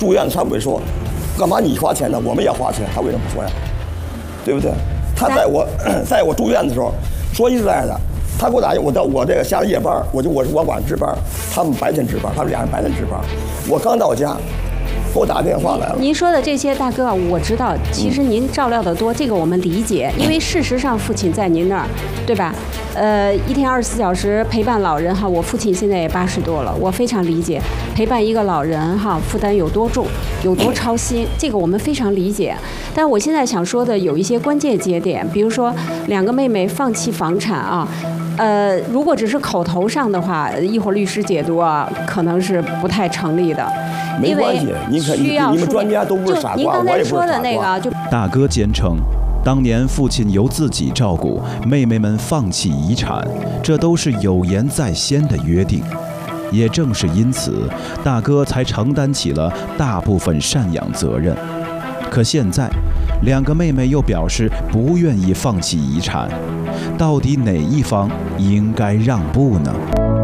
住院他会说，干嘛你花钱呢？我们也花钱，他为什么不说呀？对不对？他在我住院的时候，说实在的，他给我打电话，我这个下了夜班，我管值班，他们白天值班，他们俩人白天值班。我刚到家，给我打电话来了。 您说的这些，大哥，我知道，其实您照料的多，这个我们理解，因为事实上父亲在您那儿，对吧？一天24小时陪伴老人哈，我父亲现在也80多了，我非常理解陪伴一个老人哈，负担有多重，有多操心，这个我们非常理解。但我现在想说的有一些关键节点，比如说2个妹妹放弃房产啊。如果只是口头上的话，一会儿律师解读啊，可能是不太成立的。 没关系，你们专家都不是傻瓜， 您刚才说的那个，就大哥坚称，当年父亲由自己照顾，妹妹们放弃遗产，这都是有言在先的约定。也正是因此，大哥才承担起了大部分赡养责任。可现在，2个妹妹又表示不愿意放弃遗产，到底哪一方应该让步呢？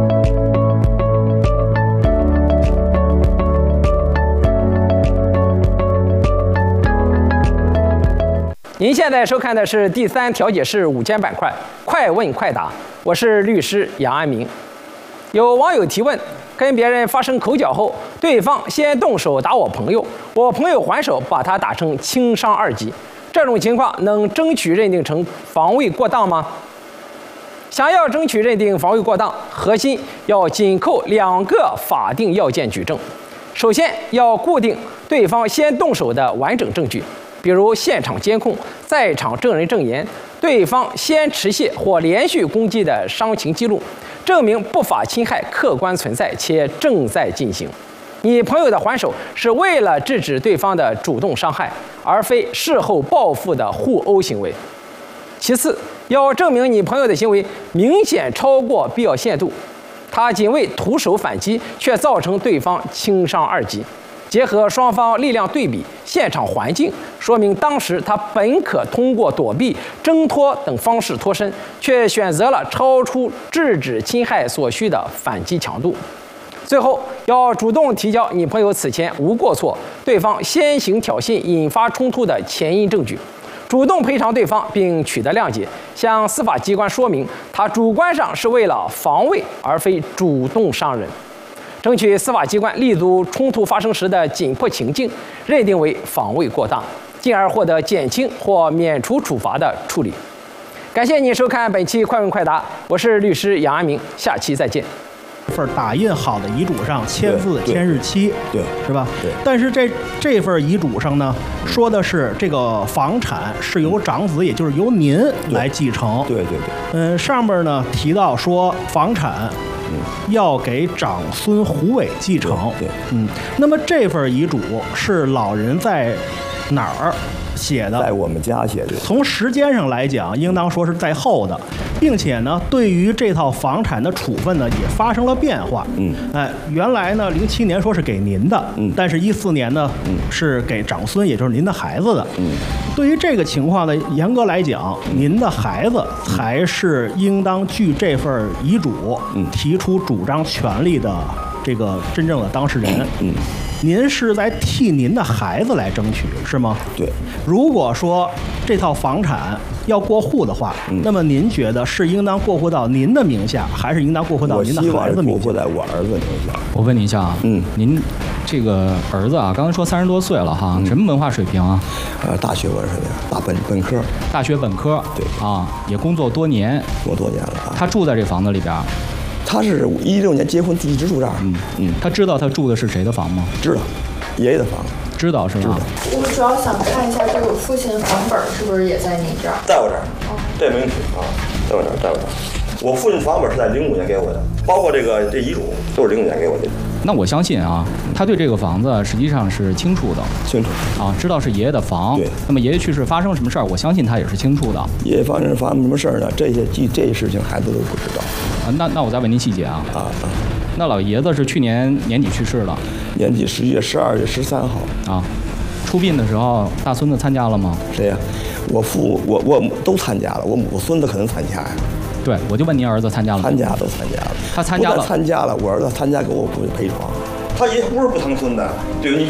您现在收看的是第3调解室午间板块，快问快答，我是律师杨安民。有网友提问，跟别人发生口角后，对方先动手打我朋友，我朋友还手把他打成轻伤2级，这种情况能争取认定成防卫过当吗？想要争取认定防卫过当，核心要紧扣2个法定要件举证。首先要固定对方先动手的完整证据，比如现场监控、在场证人证言、对方先持械或连续攻击的伤情记录，证明不法侵害客观存在且正在进行。你朋友的还手是为了制止对方的主动伤害，而非事后报复的互殴行为。其次，要证明你朋友的行为明显超过必要限度，他仅为徒手反击，却造成对方轻伤2级。结合双方力量对比、现场环境，说明当时他本可通过躲避、挣脱等方式脱身，却选择了超出制止侵害所需的反击强度。最后，要主动提交你朋友此前无过错、对方先行挑衅引发冲突的前因证据，主动赔偿对方并取得谅解，向司法机关说明他主观上是为了防卫而非主动伤人。争取司法机关立足冲突发生时的紧迫情境，认定为防卫过当，进而获得减轻或免除处罚的处理。感谢您收看本期快问快答，我是律师杨安民，下期再见。 份打印好的遗嘱上签字签日期， 对， 是吧？ 对。 但是这份遗嘱上呢，说的是这个房产是由长子，也就是由您来继承。 对。 上面呢提到说房产要给长孙胡伟继承。 对。 那么这份遗嘱是老人在哪儿写的？ 在我们家写的。 从时间上来讲，应当说是在后的，并且呢，对于这套房产的处分呢，也发生了变化。原来呢，07年说是给您的，但是14年呢，是给长孙，也就是您的孩子的。对于这个情况呢，严格来讲，您的孩子才是应当据这份遗嘱提出主张权利的这个真正的当事人。您是在替您的孩子来争取，是吗？ 对。 如果说这套房产要过户的话，那么您觉得是应当过户到您的名下，还是应当过户到您的孩子名下？ 我希望过户在我儿子名下。 我问你一下啊，您这个儿子啊，刚才说30多岁了哈，什么文化水平啊？ 大学文水平，本科。 大学本科。 对。 啊，也工作多年。 工作多年了啊。 他住在这房子里边。 他是16年结婚，一直住这儿。 他知道他住的是谁的房吗？ 知道，爷爷的房。 知道是吧？ 知道。 我主要想看一下这个父亲房本是不是也在你这儿？ 在我这儿。这没问题啊，在我这儿，在我这儿。我父亲房本是在05年给我的，包括这遗嘱都是05年给我的。 那我相信啊，他对这个房子实际上是清楚的。 清楚。 啊，知道是爷爷的房。 对。 那么爷爷去世发生什么事儿，我相信他也是清楚的。 爷爷发生什么事儿呢？这些事情孩子都不知道。 那我再问您细节啊。那老爷子是去年年底去世了。 年底11月、12月13号。 啊，出殡的时候，大孙子参加了吗？ 谁呀？我都参加了，我孙子可能参加呀。 对，我就问您儿子参加了吗？ 都参加了。 他参加了。 参加了，我儿子参加给我赔偿。他也不是不疼孙子，对于你。